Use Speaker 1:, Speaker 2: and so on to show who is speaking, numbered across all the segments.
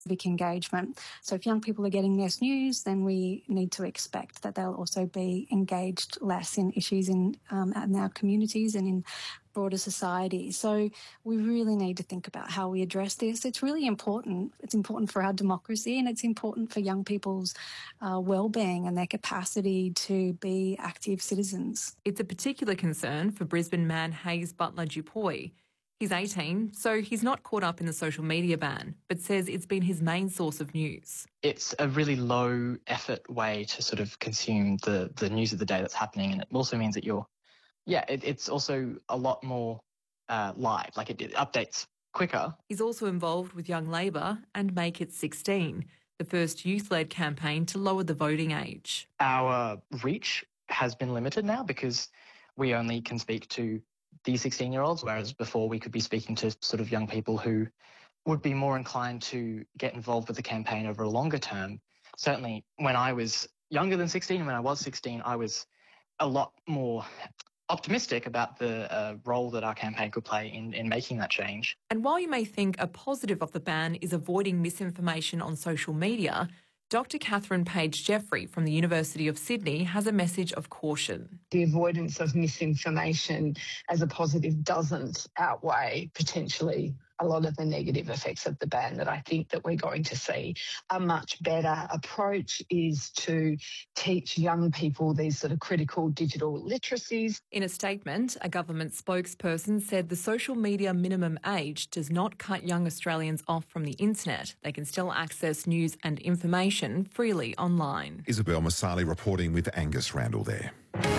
Speaker 1: civic engagement. So if young people are getting this news, then we need to expect that they'll also be engaged less in issues in our communities and in broader society. So we really need to think about how we address this. It's really important. It's important for our democracy, and it's important for young people's well-being and their capacity to be active citizens.
Speaker 2: It's a particular concern for Brisbane man Hayes Butler Dupuy. He's 18, so he's not caught up in the social media ban, but says it's been his main source of news.
Speaker 3: It's a really low effort way to sort of consume the news of the day that's happening, and it also means that it's also a lot more live, like it updates quicker.
Speaker 2: He's also involved with Young Labor and Make It 16, the first youth-led campaign to lower the voting age.
Speaker 3: Our reach has been limited now because we only can speak to these 16-year-olds, whereas before we could be speaking to sort of young people who would be more inclined to get involved with the campaign over a longer term. Certainly when I was younger than 16, when I was 16, I was a lot more optimistic about the role that our campaign could play in making that change.
Speaker 2: And while you may think a positive of the ban is avoiding misinformation on social media, Dr. Catherine Page-Jeffrey from the University of Sydney has a message of caution.
Speaker 4: The avoidance of misinformation as a positive doesn't outweigh potentially a lot of the negative effects of the ban that I think that we're going to see. A much better approach is to teach young people these sort of critical digital literacies.
Speaker 2: In a statement, a government spokesperson said the social media minimum age does not cut young Australians off from the internet. They can still access news and information freely online.
Speaker 5: Isabel Masali reporting with Angus Randall there.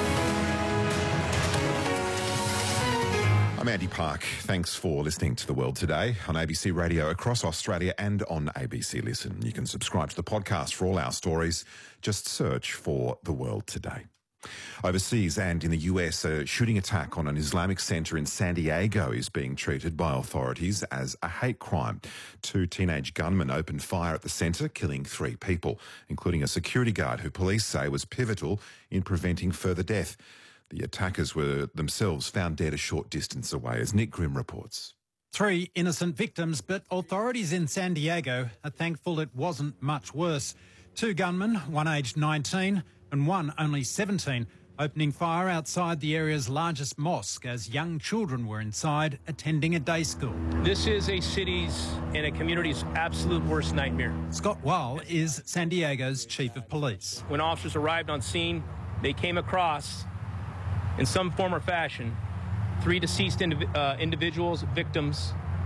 Speaker 5: I'm Andy Park. Thanks for listening to The World Today on ABC Radio across Australia and on ABC Listen. You can subscribe to the podcast for all our stories. Just search for The World Today. Overseas and in the US, a shooting attack on an Islamic centre in San Diego is being treated by authorities as a hate crime. 2 teenage gunmen opened fire at the centre, killing 3 people, including a security guard who police say was pivotal in preventing further death. The attackers were themselves found dead a short distance away, as Nick Grimm reports.
Speaker 6: 3 innocent victims, but authorities in San Diego are thankful it wasn't much worse. 2 gunmen, one aged 19 and one only 17, opening fire outside the area's largest mosque as young children were inside attending a day school.
Speaker 7: This is a city's and a community's absolute worst nightmare.
Speaker 6: Scott Wall is San Diego's chief of police.
Speaker 7: When officers arrived on scene, they came across, in some form or fashion, 3 deceased individuals, victims.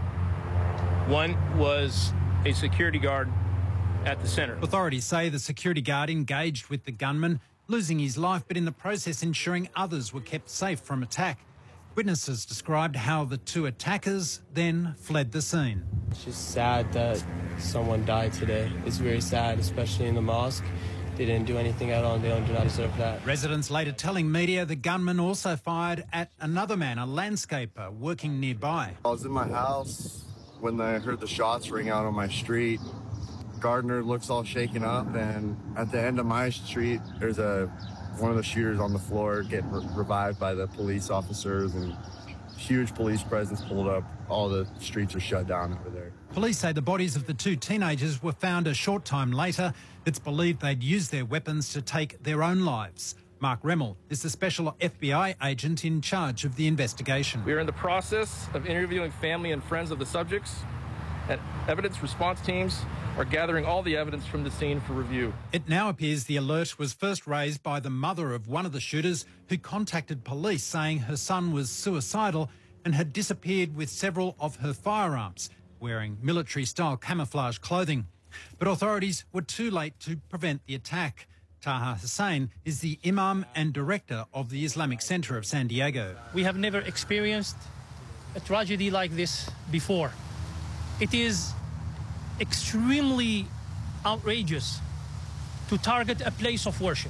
Speaker 7: One was a security guard at the centre.
Speaker 6: Authorities say the security guard engaged with the gunman, losing his life, but in the process ensuring others were kept safe from attack. Witnesses described how the 2 attackers then fled the scene.
Speaker 8: It's just sad that someone died today. It's very sad, especially in the mosque. They didn't do anything at all and they do not deserve that.
Speaker 6: Residents later telling media the gunman also fired at another man, a landscaper, working nearby.
Speaker 9: I was in my house when I heard the shots ring out on my street. Gardner looks all shaken up, and at the end of my street, there's one of the shooters on the floor getting revived by the police officers, and huge police presence pulled up. All the streets are shut down over there.
Speaker 6: Police say the bodies of the 2 teenagers were found a short time later. It's believed they'd used their weapons to take their own lives. Mark Remmel is the special FBI agent in charge of the investigation.
Speaker 7: We are in the process of interviewing family and friends of the subjects, and evidence response teams are gathering all the evidence from the scene for review.
Speaker 6: It now appears the alert was first raised by the mother of one of the shooters, who contacted police saying her son was suicidal and had disappeared with several of her firearms, wearing military-style camouflage clothing. But authorities were too late to prevent the attack. Taha Hussain is the imam and director of the Islamic Centre of San Diego.
Speaker 10: We have never experienced a tragedy like this before. It is extremely outrageous to target a place of worship.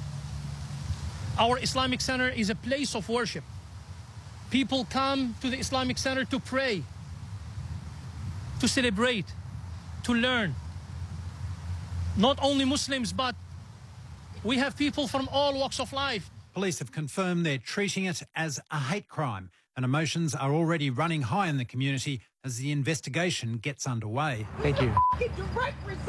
Speaker 10: Our Islamic Center is a place of worship. People come to the Islamic Center to pray, to celebrate, to learn. Not only Muslims, but we have people from all walks of life.
Speaker 6: Police have confirmed they're treating it as a hate crime, and emotions are already running high in the community as the investigation gets underway.
Speaker 7: Thank you.